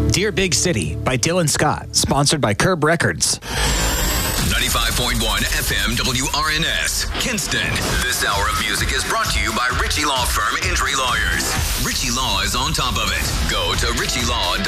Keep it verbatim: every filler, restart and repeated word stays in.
Dear Big City by Dylan Scott, sponsored by Curb Records. ninety-five point one F M W R N S, Kinston. This hour of music is brought to you by Ritchie Law Firm Injury Lawyers. Ritchie Law is on top of it. Go to ritchie law dot com.